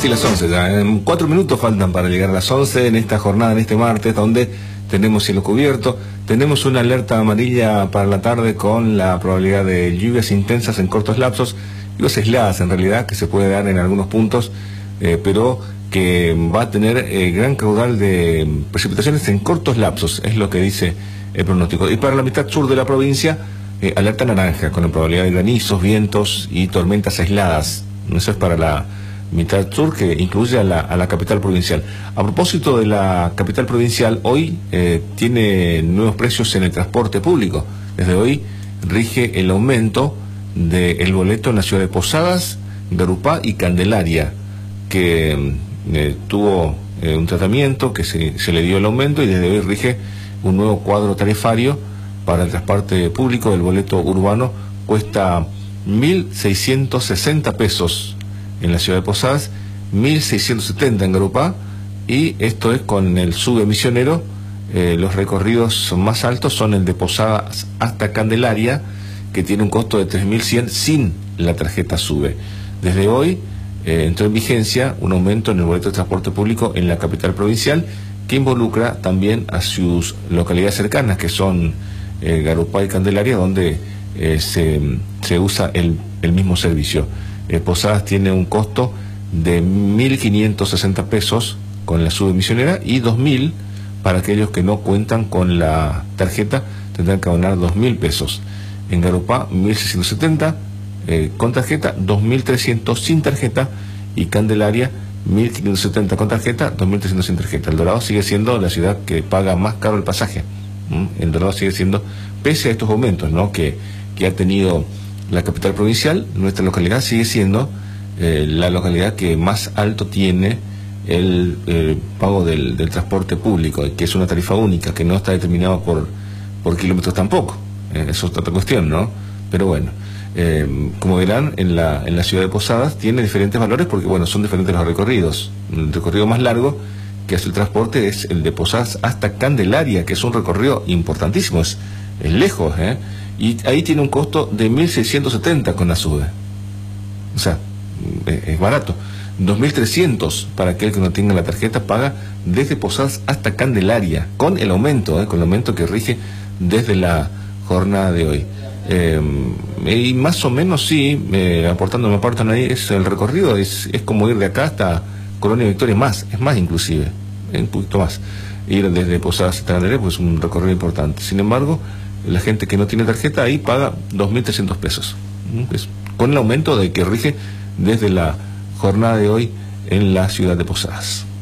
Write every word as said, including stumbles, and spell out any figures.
Casi las once ya, en cuatro minutos faltan para llegar a las once en esta jornada, en este martes, donde tenemos cielo cubierto, tenemos una alerta amarilla para la tarde con la probabilidad de lluvias intensas en cortos lapsos, lluvias aisladas en realidad, que se puede dar en algunos puntos, eh, pero que va a tener eh, gran caudal de precipitaciones en cortos lapsos, es lo que dice el pronóstico. Y para la mitad sur de la provincia, eh, alerta naranja, con la probabilidad de granizos, vientos y tormentas aisladas. Eso es para la mitad sur, que incluye a la, a la capital provincial. A propósito de la capital provincial, hoy eh, tiene nuevos precios en el transporte público. Desde hoy rige el aumento del boleto en la ciudad de Posadas, Garupá y Candelaria, que eh, tuvo eh, un tratamiento, que se, se le dio el aumento, y desde hoy rige un nuevo cuadro tarifario para el transporte público. El boleto urbano cuesta mil seiscientos sesenta pesos en la ciudad de Posadas, mil seiscientos setenta en Garupá, y esto es con el sube misionero. Eh, los recorridos más altos son el de Posadas hasta Candelaria, que tiene un costo de tres mil cien sin la tarjeta sube. Desde hoy eh, entró en vigencia un aumento en el boleto de transporte público en la capital provincial, que involucra también a sus localidades cercanas, que son eh, Garupá y Candelaria, donde eh, se, se usa el, el mismo servicio. Eh, Posadas tiene un costo de mil quinientos sesenta pesos con la sube misionera, y dos mil para aquellos que no cuentan con la tarjeta, tendrán que abonar dos mil pesos. En Garupá mil seiscientos setenta eh, con tarjeta, dos mil trescientos sin tarjeta, y Candelaria mil quinientos setenta con tarjeta, dos mil trescientos sin tarjeta. El Dorado sigue siendo la ciudad que paga más caro el pasaje. ¿Mm? El Dorado sigue siendo, pese a estos aumentos, ¿no?, que, que ha tenido la capital provincial, nuestra localidad sigue siendo eh, la localidad que más alto tiene el eh, pago del, del transporte público, que es una tarifa única, que no está determinada por, por kilómetros tampoco. Eh, eso es otra cuestión, ¿no? Pero bueno, eh, como verán, en la, en la ciudad de Posadas tiene diferentes valores, porque bueno, son diferentes los recorridos. El recorrido más largo que hace el transporte es el de Posadas hasta Candelaria, que es un recorrido importantísimo, es, es lejos, ¿eh? Y ahí tiene un costo de mil seiscientos setenta con la sube. O sea, es, es barato. dos mil trescientos para aquel que no tenga la tarjeta, paga desde Posadas hasta Candelaria, con el aumento, ¿eh? con el aumento que rige desde la jornada de hoy. Eh, y más o menos sí, eh, aportando me aportan ahí, es el recorrido, es, es como ir de acá hasta Colonia Victoria, más, es más inclusive, eh, un poquito más. Ir desde Posadas hasta Candelaria, pues es un recorrido importante. Sin embargo, la gente que no tiene tarjeta ahí paga dos mil trescientos pesos, pues, con el aumento de que rige desde la jornada de hoy en la ciudad de Posadas.